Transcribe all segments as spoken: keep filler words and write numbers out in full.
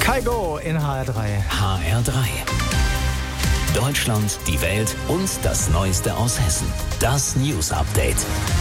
Kaigo in H R drei. H R drei. Deutschland, die Welt und das Neueste aus Hessen. Das News Update.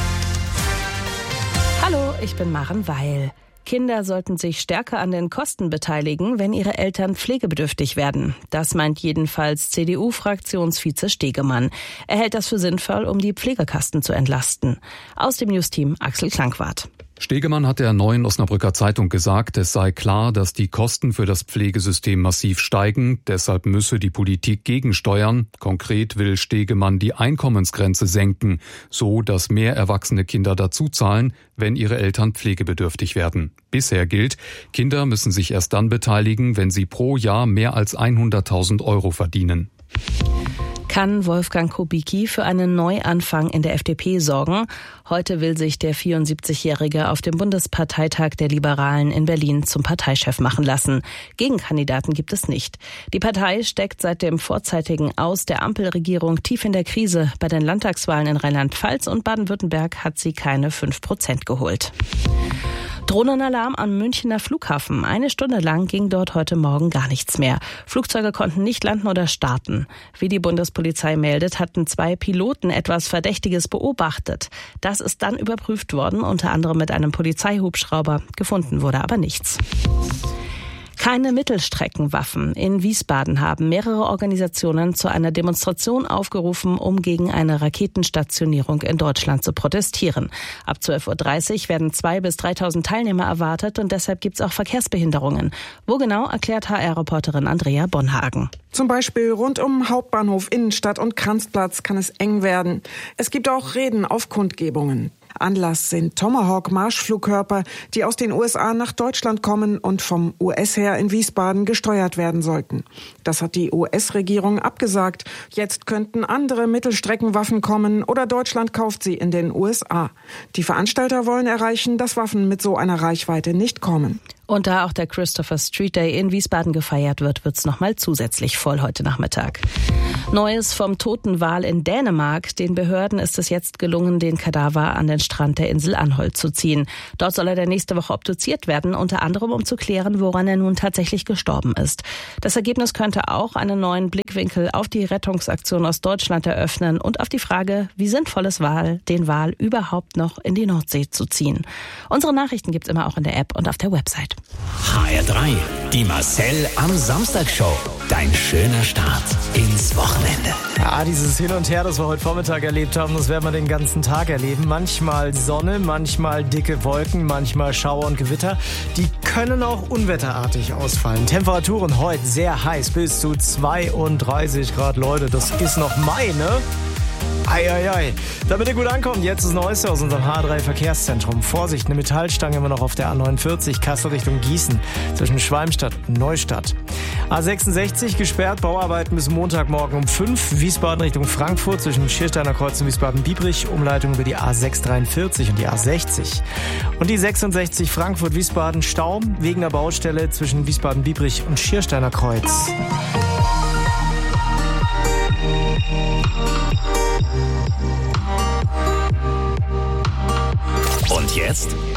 Hallo, ich bin Maren Weil. Kinder sollten sich stärker an den Kosten beteiligen, wenn ihre Eltern pflegebedürftig werden. Das meint jedenfalls C D U-Fraktionsvize Stegemann. Er hält das für sinnvoll, um die Pflegekasten zu entlasten. Aus dem Newsteam Axel Klankwart. Stegemann hat der Neuen Osnabrücker Zeitung gesagt, es sei klar, dass die Kosten für das Pflegesystem massiv steigen. Deshalb müsse die Politik gegensteuern. Konkret will Stegemann die Einkommensgrenze senken, so dass mehr erwachsene Kinder dazuzahlen, wenn ihre Eltern pflegebedürftig werden. Bisher gilt, Kinder müssen sich erst dann beteiligen, wenn sie pro Jahr mehr als hunderttausend Euro verdienen. Kann Wolfgang Kubicki für einen Neuanfang in der F D P sorgen? Heute will sich der vierundsiebzigjährige auf dem Bundesparteitag der Liberalen in Berlin zum Parteichef machen lassen. Gegenkandidaten gibt es nicht. Die Partei steckt seit dem vorzeitigen Aus der Ampelregierung tief in der Krise. Bei den Landtagswahlen in Rheinland-Pfalz und Baden-Württemberg hat sie keine fünf Prozent geholt. Drohnenalarm am Münchner Flughafen. Eine Stunde lang ging dort heute Morgen gar nichts mehr. Flugzeuge konnten nicht landen oder starten. Wie die Bundespolizei meldet, hatten zwei Piloten etwas Verdächtiges beobachtet. Das ist dann überprüft worden, unter anderem mit einem Polizeihubschrauber. Gefunden wurde aber nichts. Keine Mittelstreckenwaffen. In Wiesbaden haben mehrere Organisationen zu einer Demonstration aufgerufen, um gegen eine Raketenstationierung in Deutschland zu protestieren. Ab zwölf Uhr dreißig werden zweitausend bis dreitausend Teilnehmer erwartet und deshalb gibt es auch Verkehrsbehinderungen. Wo genau, erklärt H R-Reporterin Andrea Bonhagen. Zum Beispiel rund um Hauptbahnhof, Innenstadt und Kranzplatz kann es eng werden. Es gibt auch Reden auf Kundgebungen. Anlass sind Tomahawk-Marschflugkörper, die aus den U S A nach Deutschland kommen und vom U S-Heer in Wiesbaden gesteuert werden sollten. Das hat die U S-Regierung abgesagt. Jetzt könnten andere Mittelstreckenwaffen kommen oder Deutschland kauft sie in den U S A. Die Veranstalter wollen erreichen, dass Waffen mit so einer Reichweite nicht kommen. Und da auch der Christopher Street Day in Wiesbaden gefeiert wird, wird's nochmal zusätzlich voll heute Nachmittag. Neues vom toten Wal in Dänemark. Den Behörden ist es jetzt gelungen, den Kadaver an den Strand der Insel Anholt zu ziehen. Dort soll er der nächste Woche obduziert werden, unter anderem um zu klären, woran er nun tatsächlich gestorben ist. Das Ergebnis könnte auch einen neuen Blickwinkel auf die Rettungsaktion aus Deutschland eröffnen und auf die Frage, wie sinnvoll es war, den Wal überhaupt noch in die Nordsee zu ziehen. Unsere Nachrichten gibt's immer auch in der App und auf der Website. H R drei. Die Marcel am Samstag Show. Dein schöner Start ins Wochenende. Ja, dieses Hin und Her, das wir heute Vormittag erlebt haben, das werden wir den ganzen Tag erleben. Manchmal Sonne, manchmal dicke Wolken, manchmal Schauer und Gewitter. Die können auch unwetterartig ausfallen. Temperaturen heute sehr heiß, bis zu zweiunddreißig Grad. Leute, das ist noch Mai, ne? Eieiei. Damit ihr gut ankommt, jetzt das Neueste aus unserem H R drei Verkehrszentrum. Vorsicht, eine Metallstange immer noch auf der A neunundvierzig, Kassel Richtung Gießen, zwischen Schwalmstadt und Neustadt. A sechsundsechzig gesperrt, Bauarbeiten bis Montagmorgen um fünf, Wiesbaden Richtung Frankfurt, zwischen Schiersteiner Kreuz und Wiesbaden-Biebrich, Umleitung über die A sechshundertdreiundvierzig und die A sechzig. Und die sechsundsechzig Frankfurt-Wiesbaden, Stau wegen der Baustelle zwischen Wiesbaden-Biebrich und Schiersteiner Kreuz. Und jetzt